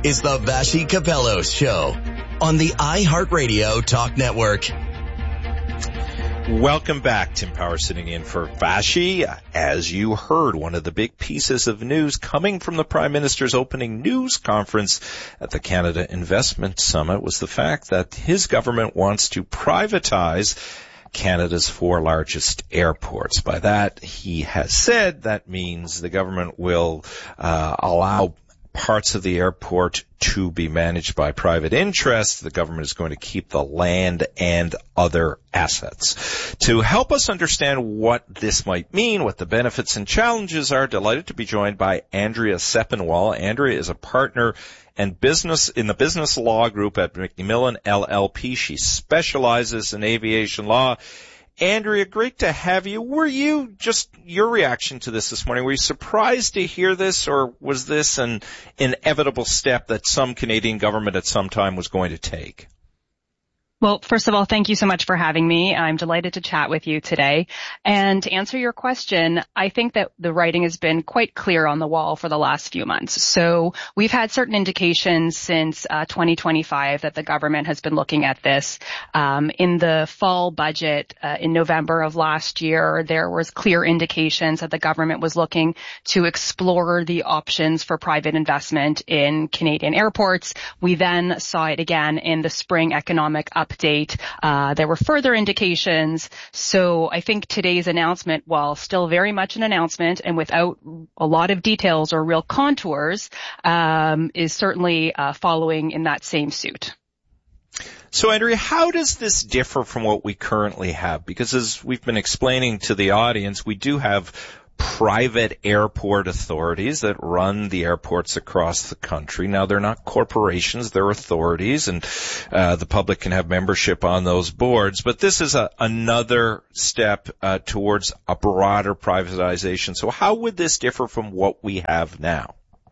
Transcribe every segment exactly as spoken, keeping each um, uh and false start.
is the Vassy Kapelos Show on the iHeartRadio Talk Network. Welcome back. Tim Power sitting in for Vassy. As you heard, one of the big pieces of news coming from the Prime Minister's opening news conference at the Canada Investment Summit was the fact that his government wants to privatize Canada's four largest airports. By that, he has said that means the government will uh, allow parts of the airport to be managed by private interests. The government is going to keep the land and other assets. To help us understand what this might mean, what the benefits and challenges are, delighted to be joined by Andrea Sepinwall. Andrea is a partner and business in the business law group at McMillan L L P. She specializes in aviation law. Andrea, great to have you. Were you, just your reaction to this this morning, were you surprised to hear this, or was this an inevitable step that some Canadian government at some time was going to take? Well, first of all, thank you so much for having me. I'm delighted to chat with you today. And to answer your question, I think that the writing has been quite clear on the wall for the last few months. So we've had certain indications since uh, twenty twenty-five that the government has been looking at this. Um, in the fall budget uh, in November of last year, there was clear indications that the government was looking to explore the options for private investment in Canadian airports. We then saw it again in the spring economic update. Update. Uh, there were further indications. So I think today's announcement, while still very much an announcement and without a lot of details or real contours, um, is certainly uh, following in that same suit. So, Andrea, how does this differ from what we currently have? Because as we've been explaining to the audience, we do have private airport authorities that run the airports across the country. Now, they're not corporations, they're authorities, and uh, the public can have membership on those boards. But this is a, another step uh, towards a broader privatization. So how would this differ from what we have now?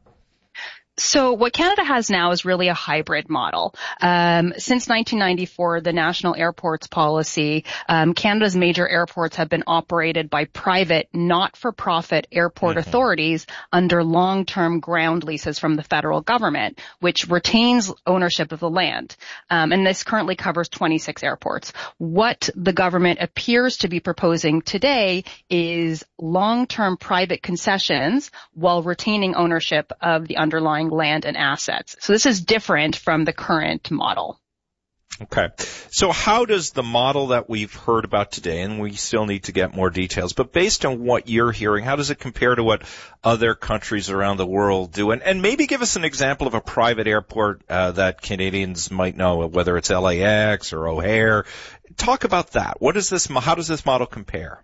So what Canada has now is really a hybrid model. Um, since nineteen ninety-four, the National Airports Policy, um, Canada's major airports have been operated by private, not-for-profit airport mm-hmm. authorities under long-term ground leases from the federal government, which retains ownership of the land. Um, and this currently covers twenty-six airports. What the government appears to be proposing today is long-term private concessions while retaining ownership of the underlying land and assets. So this is different from the current model. Okay. So how does the model that we've heard about today, and we still need to get more details, but based on what you're hearing, how does it compare to what other countries around the world do? And, and maybe give us an example of a private airport uh, that Canadians might know, whether it's L A X or O'Hare. Talk about that. What is this? How does this model compare?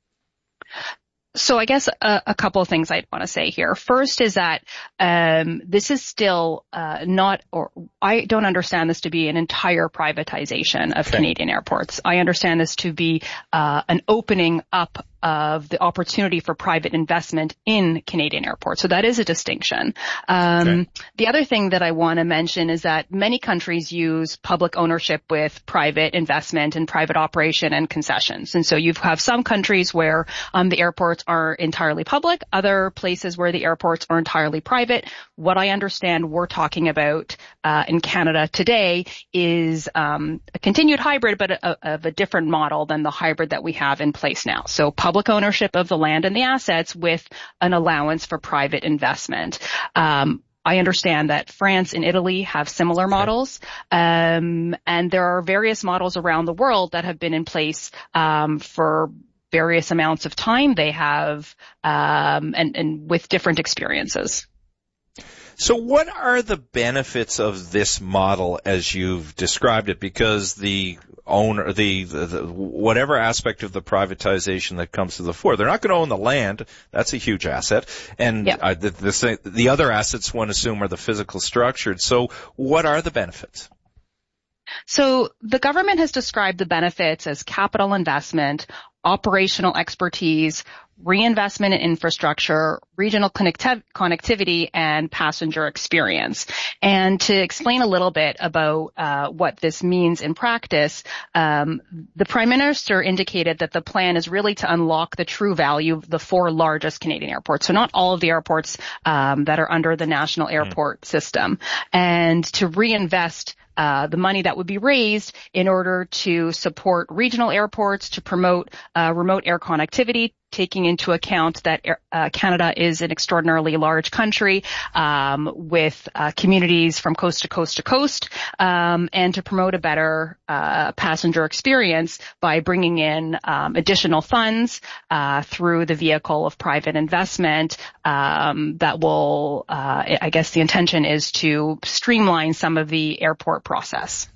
So I guess a, a couple of things I'd want to say here. First is that um, this is still uh, not, or I don't understand this to be an entire privatization of okay. Canadian airports. I understand this to be uh, an opening up of the opportunity for private investment in Canadian airports. So that is a distinction. Um, okay. The other thing that I want to mention is that many countries use public ownership with private investment and private operation and concessions. And so you have some countries where um, the airports are entirely public, other places where the airports are entirely private. What I understand we're talking about uh, in Canada today is um, a continued hybrid, but a, of a different model than the hybrid that we have in place now. So public ownership of the land and the assets with an allowance for private investment. Um, I understand that France and Italy have similar models, um, and there are various models around the world that have been in place um, for various amounts of time. They have, um, and, and with different experiences. So what are the benefits of this model as you've described it? Because the owner, the, the, the whatever aspect of the privatization that comes to the fore, they're not going to own the land. That's a huge asset. And yep. uh, the, the, the other assets, one assume, are the physical structured. So what are the benefits? So the government has described the benefits as capital investment, operational expertise, reinvestment in infrastructure, regional connecti- connectivity, and passenger experience. And to explain a little bit about uh, what this means in practice, um, the Prime Minister indicated that the plan is really to unlock the true value of the four largest Canadian airports. So not all of the airports um, that are under the national airport mm. system, and to reinvest Uh, the money that would be raised in order to support regional airports, to promote uh, remote air connectivity, taking into account that uh, Canada is an extraordinarily large country um, with uh, communities from coast to coast to coast, um, and to promote a better uh, passenger experience by bringing in um, additional funds uh, through the vehicle of private investment um, that will, uh, I guess the intention is to streamline some of the airport process.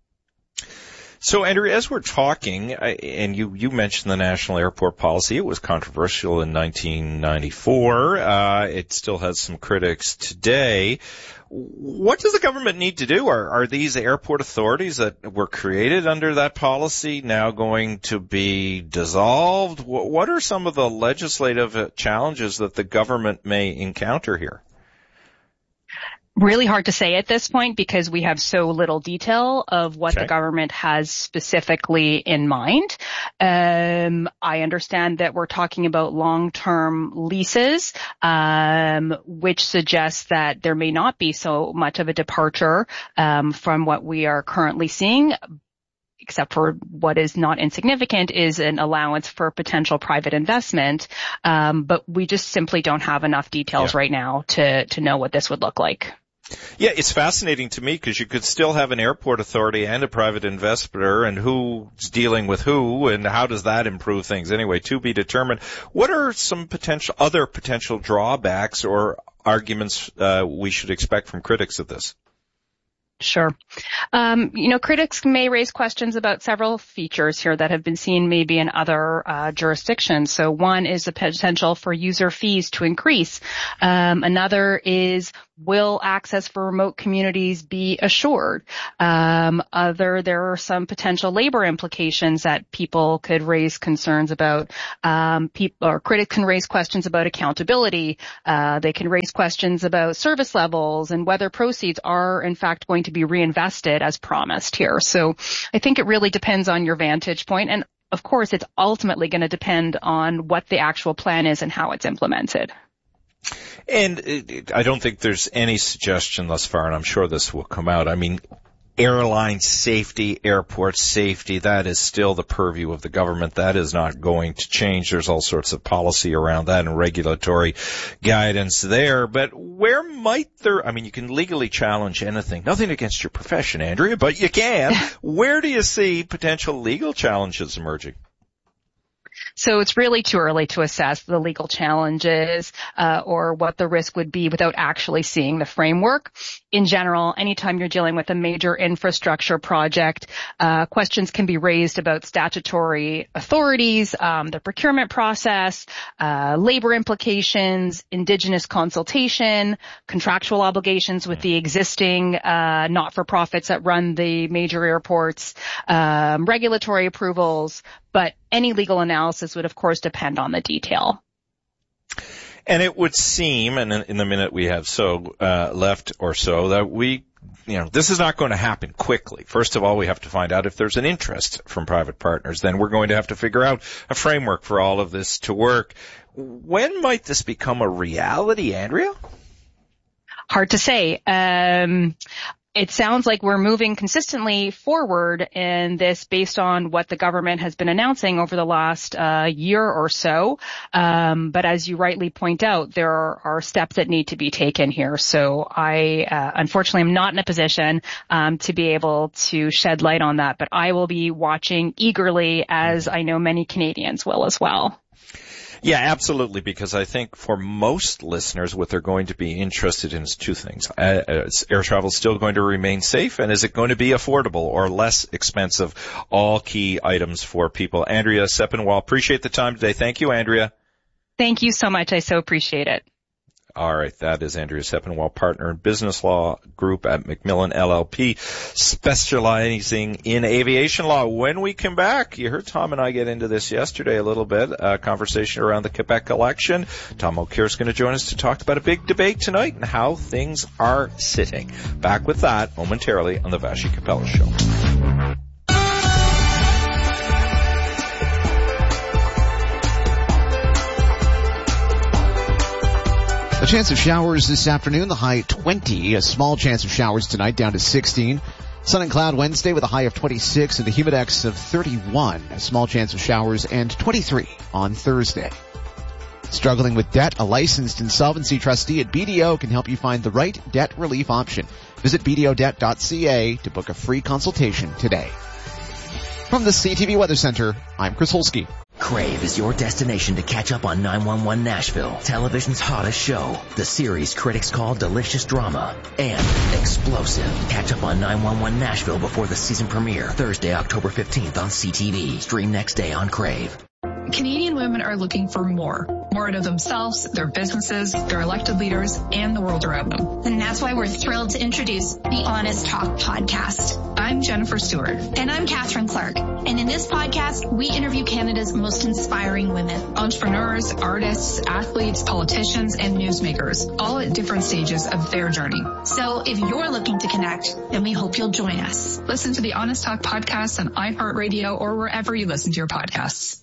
So, Andrea, as we're talking, and you, you mentioned the national airport policy, it was controversial in nineteen ninety-four. Uh, it still has some critics today. What does the government need to do? Are, are these airport authorities that were created under that policy now going to be dissolved? What are some of the legislative challenges that the government may encounter here? Really hard to say at this point because we have so little detail of what okay. the government has specifically in mind. Um, I understand that we're talking about long-term leases, um, which suggests that there may not be so much of a departure um, from what we are currently seeing, except for what is not insignificant is an allowance for potential private investment. Um, but we just simply don't have enough details yeah. right now to, to know what this would look like. Yeah, it's fascinating to me because you could still have an airport authority and a private investor, and who's dealing with who, and how does that improve things anyway, to be determined. What are some potential other potential drawbacks or arguments uh, we should expect from critics of this? Sure. Um, you know, critics may raise questions about several features here that have been seen maybe in other uh, jurisdictions. So one is the potential for user fees to increase. Um, another is, will access for remote communities be assured? Um, other, there are some potential labor implications that people could raise concerns about. Um, people or critics can raise questions about accountability. Uh, they can raise questions about service levels and whether proceeds are in fact going to be reinvested as promised here. So I think it really depends on your vantage point. And of course, it's ultimately going to depend on what the actual plan is and how it's implemented. And it, I don't think there's any suggestion thus far, and I'm sure this will come out. I mean, airline safety, airport safety, that is still the purview of the government. That is not going to change. There's all sorts of policy around that and regulatory guidance there. But where might there, I mean, you can legally challenge anything. Nothing against your profession, Andrea, but you can. Where do you see potential legal challenges emerging? So it's really too early to assess the legal challenges uh, or what the risk would be without actually seeing the framework. In general, anytime you're dealing with a major infrastructure project, uh, questions can be raised about statutory authorities, um, the procurement process, uh, labor implications, Indigenous consultation, contractual obligations with the existing uh, not-for-profits that run the major airports, um, regulatory approvals, but any legal analysis would, of course, depend on the detail. And it would seem, and in the minute we have so uh, left or so, that we, you know, this is not going to happen quickly. First of all, we have to find out if there's an interest from private partners. Then we're going to have to figure out a framework for all of this to work. When might this become a reality, Andrea? Hard to say. Um, It sounds like we're moving consistently forward in this based on what the government has been announcing over the last uh, year or so. Um, but as you rightly point out, there are, are steps that need to be taken here. So I uh, unfortunately am not in a position um, to be able to shed light on that. But I will be watching eagerly, as I know many Canadians will as well. Yeah, absolutely, because I think for most listeners, what they're going to be interested in is two things. Uh, is air travel still going to remain safe, and is it going to be affordable or less expensive? All key items for people. Andrea Sepinwall, appreciate the time today. Thank you, Andrea. Thank you so much. I so appreciate it. All right, that is Andrea Sepinwall, partner in business law group at McMillan L L P, specializing in aviation law. When we come back, you heard Tom and I get into this yesterday a little bit, a conversation around the Quebec election. Tom O'Keefe is going to join us to talk about a big debate tonight and how things are sitting. Back with that momentarily on the Vassy Capella Show. A chance of showers this afternoon, the high at twenty. A small chance of showers tonight, down to sixteen. Sun and cloud Wednesday with a high of twenty-six and the humidex of thirty-one. A small chance of showers and twenty-three on Thursday. Struggling with debt? A licensed insolvency trustee at B D O can help you find the right debt relief option. Visit b d o debt dot c a to book a free consultation today. From the C T V Weather Center, I'm Chris Holsky. Crave is your destination to catch up on nine one one Nashville, television's hottest show. The series critics call delicious drama and explosive. Catch up on nine one one Nashville before the season premiere, Thursday, October fifteenth on C T V. Stream next day on Crave. Canadian women are looking for more. More out of themselves, their businesses, their elected leaders, and the world around them. And that's why we're thrilled to introduce the Honest Talk podcast. I'm Jennifer Stewart. And I'm Catherine Clark. And in this podcast, we interview Canada's most inspiring women. Entrepreneurs, artists, athletes, politicians, and newsmakers, all at different stages of their journey. So if you're looking to connect, then we hope you'll join us. Listen to the Honest Talk podcast on iHeartRadio or wherever you listen to your podcasts.